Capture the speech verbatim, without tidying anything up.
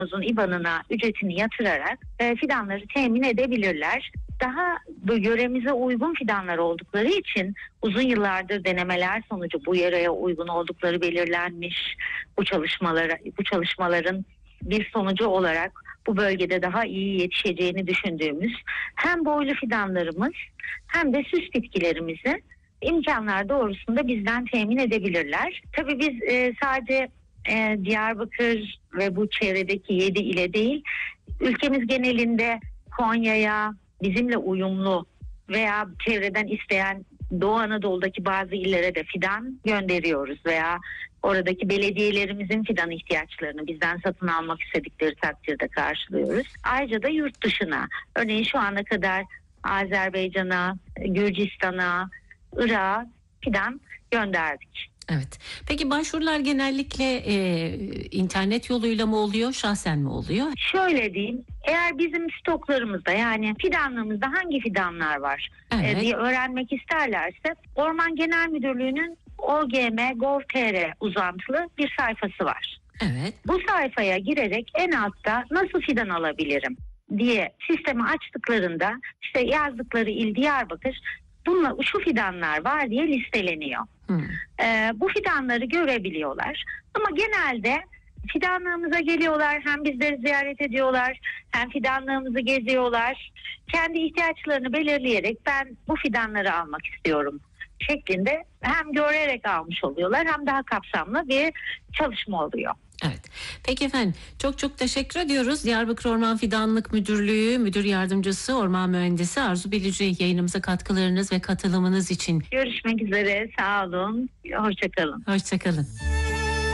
Uzun İ B A N'ına ücretini yatırarak e, fidanları temin edebilirler. Daha bu yöremize uygun fidanlar oldukları için uzun yıllardır denemeler sonucu bu yöreye uygun oldukları belirlenmiş. Bu çalışmalara, bu çalışmaların bir sonucu olarak bu bölgede daha iyi yetişeceğini düşündüğümüz hem boylu fidanlarımız hem de süs bitkilerimizi imkanlar doğrusunda bizden temin edebilirler. Tabii biz e, sadece e, Diyarbakır ve bu çevredeki yedi ile değil, ülkemiz genelinde Konya'ya bizimle uyumlu veya çevreden isteyen Doğu Anadolu'daki bazı illere de fidan gönderiyoruz veya oradaki belediyelerimizin fidan ihtiyaçlarını bizden satın almak istedikleri takdirde karşılıyoruz. Ayrıca da yurt dışına, örneğin şu ana kadar Azerbaycan'a, Gürcistan'a, Irak'a fidan gönderdik. Evet. Peki başvurular genellikle e, internet yoluyla mı oluyor, şahsen mi oluyor? Şöyle diyeyim, eğer bizim stoklarımızda yani fidanlığımızda hangi fidanlar var Evet. e, diye öğrenmek isterlerse Orman Genel Müdürlüğü'nün o g m nokta gov nokta t r uzantılı bir sayfası var. Evet. Bu sayfaya girerek en altta nasıl fidan alabilirim diye sistemi açtıklarında işte yazdıkları il Diyarbakır, bununla şu fidanlar var diye listeleniyor. Hmm. Ee, bu fidanları görebiliyorlar. Ama genelde fidanlığımıza geliyorlar, hem bizleri ziyaret ediyorlar, hem fidanlığımızı geziyorlar. Kendi ihtiyaçlarını belirleyerek ben bu fidanları almak istiyorum şeklinde hem görerek almış oluyorlar hem daha kapsamlı bir çalışma oluyor. Evet. Peki efendim, çok çok teşekkür ediyoruz. Diyarbakır Orman Fidanlık Müdürlüğü Müdür Yardımcısı Orman Mühendisi Arzu Bilici yayınımıza katkılarınız ve katılımınız için. Görüşmek üzere, sağ olun, hoşça kalın. Hoşça kalın.